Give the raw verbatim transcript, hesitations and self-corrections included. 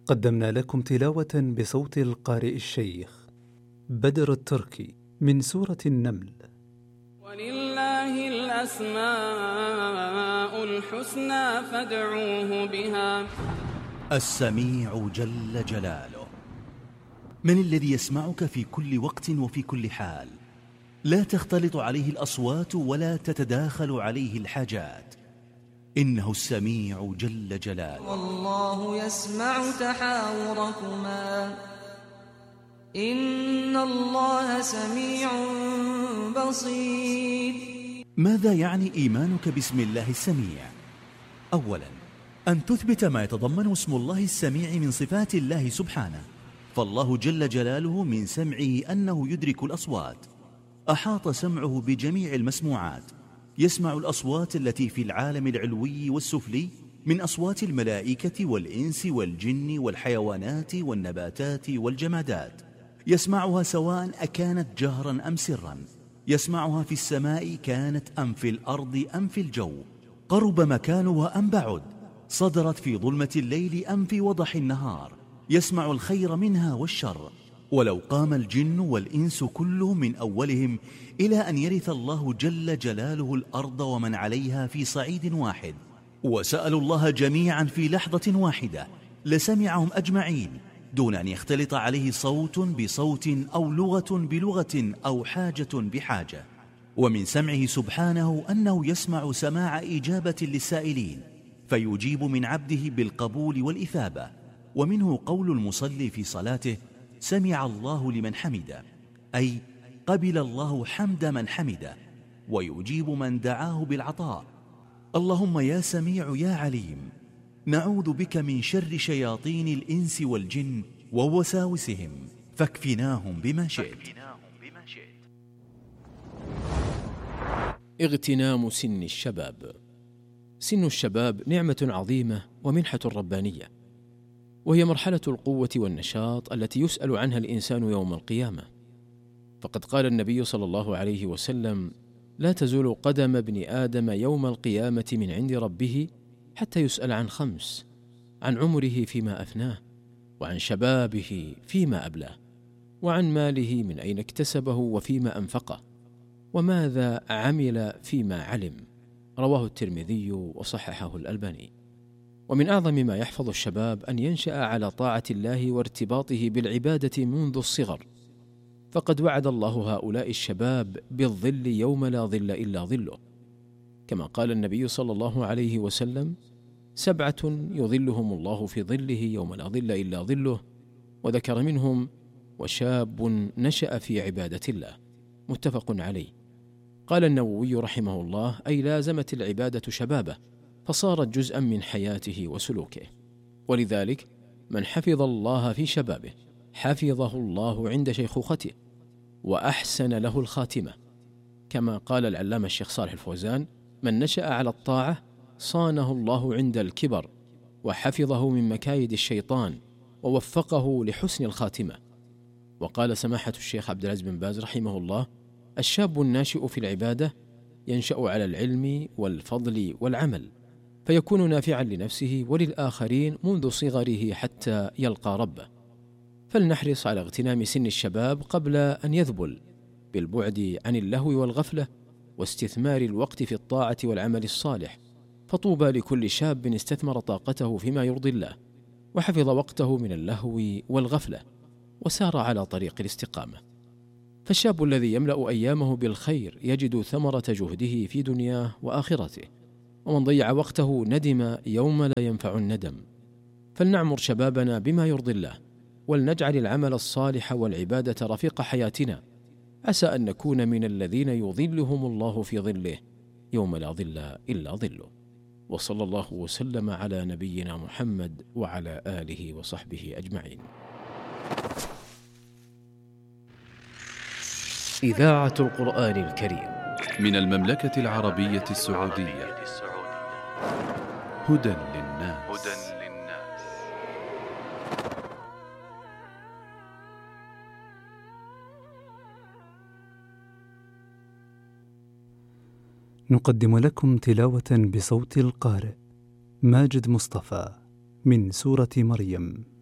قدمنا لكم تلاوة بصوت القارئ الشيخ بدر التركي من سورة النمل. ولله الأسماء الحسنى فادعوه بها. السميع جل جلاله. من الذي يسمعك في كل وقت وفي كل حال، لا تختلط عليه الأصوات ولا تتداخل عليه الحاجات، إنه السميع جل جلاله. والله يسمع تحاوركما إن الله سميع بصير. ماذا يعني إيمانك باسم الله السميع؟ أولا، أن تثبت ما يتضمن اسم الله السميع من صفات الله سبحانه، فالله جل جلاله من سمعه أنه يدرك الأصوات، أحاط سمعه بجميع المسموعات، يسمع الأصوات التي في العالم العلوي والسفلي من أصوات الملائكة والإنس والجن والحيوانات والنباتات والجمادات، يسمعها سواء أكانت جهرا أم سرا، يسمعها في السماء كانت أم في الأرض أم في الجو، قرب مكانها أم بعد، صدرت في ظلمة الليل أم في وضح النهار، يسمع الخير منها والشر. ولو قام الجن والإنس كلهم من أولهم إلى أن يرث الله جل جلاله الأرض ومن عليها في صعيد واحد، وسألوا الله جميعا في لحظة واحدة، لسمعهم أجمعين دون أن يختلط عليه صوت بصوت أو لغة بلغة أو حاجة بحاجة. ومن سمعه سبحانه أنه يسمع سماع إجابة للسائلين، فيجيب من عبده بالقبول والإثابة. ومنه قول المصلي في صلاته: سمع الله لمن حمده، أي قبل الله حمد من حمده، ويجيب من دعاه بالعطاء. اللهم يا سميع يا عليم، نعوذ بك من شر شياطين الإنس والجن ووساوسهم، فاكفناهم بما شئت. اغتنام سن الشباب. سن الشباب نعمة عظيمة ومنحة ربانية، وهي مرحلة القوة والنشاط التي يسأل عنها الإنسان يوم القيامة. فقد قال النبي صلى الله عليه وسلم: لا تزول قدم ابن آدم يوم القيامة من عند ربه حتى يسأل عن خمس: عن عمره فيما أفناه، وعن شبابه فيما أبلاه، وعن ماله من أين اكتسبه وفيما أنفقه، وماذا عمل فيما علم. رواه الترمذي وصححه الألباني. ومن أعظم ما يحفظ الشباب أن ينشأ على طاعة الله وارتباطه بالعبادة منذ الصغر، فقد وعد الله هؤلاء الشباب بالظل يوم لا ظل إلا ظله، كما قال النبي صلى الله عليه وسلم: سبعة يظلهم الله في ظله يوم لا ظل إلا ظله، وذكر منهم: وشاب نشأ في عبادة الله. متفق عليه. قال النووي رحمه الله: أي لازمت العبادة شبابه، فصارت جزءا من حياته وسلوكه. ولذلك من حفظ الله في شبابه حفظه الله عند شيخوخته وأحسن له الخاتمة، كما قال العلامة الشيخ صالح الفوزان: من نشأ على الطاعة صانه الله عند الكبر، وحفظه من مكايد الشيطان، ووفقه لحسن الخاتمة. وقال سماحة الشيخ عبد العزيز بن باز رحمه الله: الشاب الناشئ في العبادة ينشأ على العلم والفضل والعمل، فيكون نافعا لنفسه وللآخرين منذ صغره حتى يلقى ربه. فلنحرص على اغتنام سن الشباب قبل أن يذبل، بالبعد عن اللهو والغفلة، واستثمار الوقت في الطاعة والعمل الصالح. فطوبى لكل شاب استثمر طاقته فيما يرضي الله، وحفظ وقته من اللهو والغفلة، وسار على طريق الاستقامة. فالشاب الذي يملأ أيامه بالخير يجد ثمرة جهده في دنياه وآخرته، ومن ضيع وقته ندم يوم لا ينفع الندم. فلنعمر شبابنا بما يرضي الله، ولنجعل العمل الصالح والعبادة رفيق حياتنا، عسى أن نكون من الذين يظلهم الله في ظله يوم لا ظل إلا ظله. وصلى الله وسلم على نبينا محمد وعلى آله وصحبه أجمعين. إذاعة القرآن الكريم من المملكة العربية السعودية. هدى للناس. نقدم لكم تلاوة بصوت القارئ ماجد مصطفى من سورة مريم.